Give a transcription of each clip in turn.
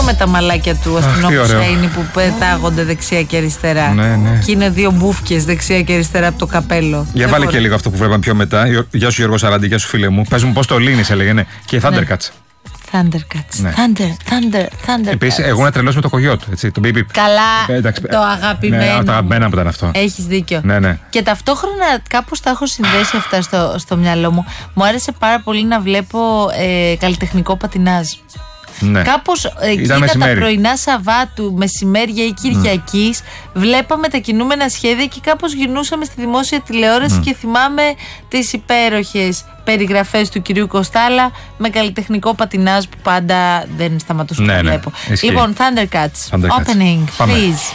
λίγο με τα μαλάκια του αστυνόμου Σέινι που πετάγονται δεξιά και αριστερά. Ναι. Και είναι δύο μπούφκες δεξιά και αριστερά από το καπέλο. Για βάλε και λίγο αυτό που βλέπαμε πιο μετά. Γεια σου Γιώργο Σαράντη, γεια σου φίλε μου. Πες μου πώς το λύνεις, έλεγε. Ναι. Και Thundercats. Thundercats. Ναι. Thunder. Επίσης, εγώ να τρελώσω με το κογιότ. Το BB. Καλά. Το αγαπημένο. Ναι, το αγαπημένο που ήταν αυτό. Έχεις δίκιο. Ναι. Και ταυτόχρονα κάπως τα έχω συνδέσει αυτά στο μυαλό μου. Μου άρεσε πάρα πολύ να βλέπω καλλιτεχνικό πατινάζ. Ναι. Κάπως εκεί τα πρωινά Σαββάτου, μεσημέρια ή Κυριακής, βλέπαμε τα κινούμενα σχέδια και κάπως γυρνούσαμε στη δημόσια τηλεόραση και θυμάμαι τις υπέροχες περιγραφές του κυρίου Κοστάλα με καλλιτεχνικό πατινάζ που πάντα δεν σταματούσε να βλέπω. Λοιπόν, Thundercats. Opening, please.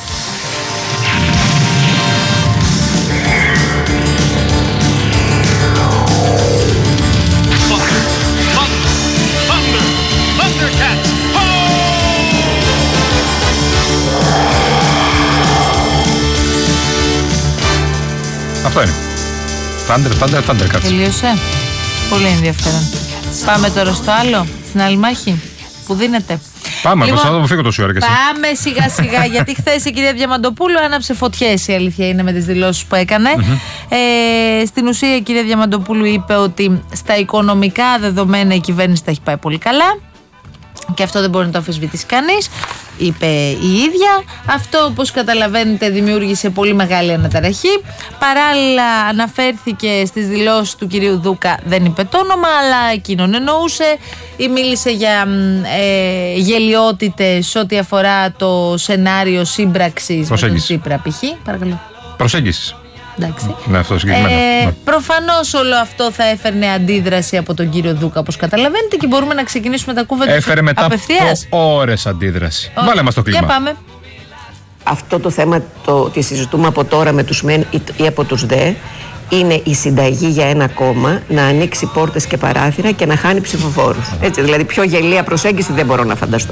Αυτό είναι. Thundercats. Τελείωσε. Πολύ ενδιαφέρον. Πάμε τώρα στο άλλο, στην άλλη μάχη που δίνεται. Πάμε, λοιπόν, θα το φύγω τόση ώρα και εσύ. Πάμε σιγά σιγά, γιατί χθες η κυρία Διαμαντοπούλου άναψε φωτιές, η αλήθεια είναι, με τις δηλώσεις που έκανε. Στην ουσία η κυρία Διαμαντοπούλου είπε ότι στα οικονομικά δεδομένα η κυβέρνηση τα έχει πάει πολύ καλά. Και αυτό δεν μπορεί να το αμφισβητήσει κανείς, είπε η ίδια. Αυτό, όπως καταλαβαίνετε, δημιούργησε πολύ μεγάλη αναταραχή. Παράλληλα αναφέρθηκε στις δηλώσεις του κυρίου Δούκα, δεν είπε το όνομα, αλλά εκείνον εννοούσε, ή μίλησε για γελιότητες ό,τι αφορά το σενάριο σύμπραξης με τον Τσίπρα π.χ. Παρακαλώ. Προσέγγισης. Εντάξει. Ναι, αυτό προφανώς όλο αυτό θα έφερνε αντίδραση από τον κύριο Δούκα, όπως καταλαβαίνετε, και μπορούμε να ξεκινήσουμε τα κούβεντα απευθείας. Έφερε μετά από ώρες αντίδραση. Βάλε μας το κλίμα. Για πάμε. Αυτό το θέμα το συζητούμε από τώρα με τους μεν ή από τους δε, είναι η συνταγή για ένα κόμμα να ανοίξει πόρτες και παράθυρα και να χάνει ψηφοφόρους. Έτσι, δηλαδή πιο γελία προσέγγιση δεν μπορώ να φανταστώ.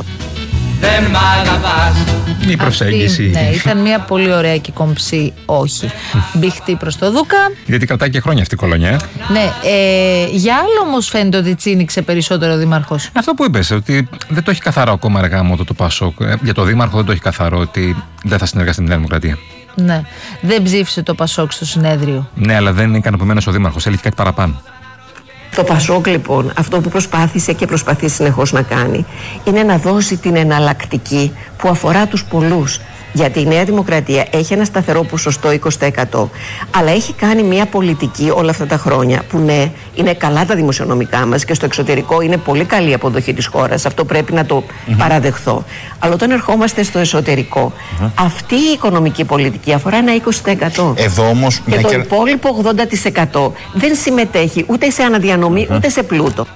Η προσέγγιση. Ναι, ήταν μια πολύ ωραία και κομψή όχι. Μπηχτή προς το Δούκα. Γιατί κρατάει και χρόνια αυτή η κολονιά. Ναι, για άλλο όμως φαίνεται ότι τσίνηξε περισσότερο ο δήμαρχος. Αυτό που είπες, ότι δεν το έχει καθαρό ακόμα αργά μου το Πασόκ. Για το δήμαρχο δεν το έχει καθαρό ότι δεν θα συνεργαστεί με τη Νέα Δημοκρατία. Ναι, δεν ψήφισε το Πασόκ στο συνέδριο. Ναι, αλλά δεν είναι ικανοποιημένος ο δήμαρχος, έλεγε κάτι παραπάνω. Το Πασόκ λοιπόν αυτό που προσπάθησε και προσπαθεί συνεχώς να κάνει είναι να δώσει την εναλλακτική που αφορά τους πολλούς. Γιατί η Νέα Δημοκρατία έχει ένα σταθερό ποσοστό 20%, αλλά έχει κάνει μια πολιτική όλα αυτά τα χρόνια που ναι, είναι καλά τα δημοσιονομικά μας και στο εξωτερικό είναι πολύ καλή η αποδοχή της χώρας. Αυτό πρέπει να το παραδεχθώ. Αλλά όταν ερχόμαστε στο εσωτερικό, αυτή η οικονομική πολιτική αφορά ένα 20%. Εδώ όμως, και το υπόλοιπο 80% δεν συμμετέχει ούτε σε αναδιανομή ούτε σε πλούτο.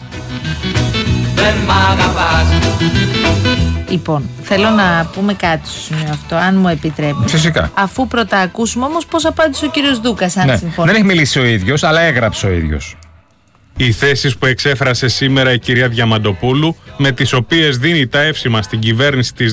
Λοιπόν, θέλω να πούμε κάτι στο σημείο αυτό, αν μου επιτρέπετε. Φυσικά. Αφού πρώτα ακούσουμε όμως πώς απάντησε ο κύριος Δούκας, αν συμφωνεί. Δεν έχει μιλήσει ο ίδιος, αλλά έγραψε ο ίδιος. Οι θέσεις που εξέφρασε σήμερα η κυρία Διαμαντοπούλου, με τις οποίες δίνει τα εύσημα στην κυβέρνηση της